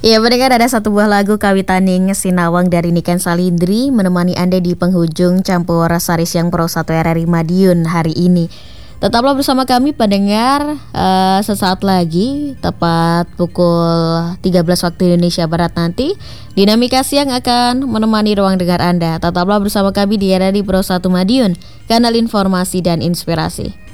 Iya, mendengar ada satu buah lagu Kawitaning Sinawang dari Niken Salindri menemani Anda di penghujung campur sari siang Pro 1 RRI Madiun hari ini. Tetaplah bersama kami pendengar, sesaat lagi tepat pukul 13 waktu Indonesia Barat nanti Dinamika Siang akan menemani ruang dengar Anda. Tetaplah bersama kami di RRI Pro 1 Madiun, kanal informasi dan inspirasi.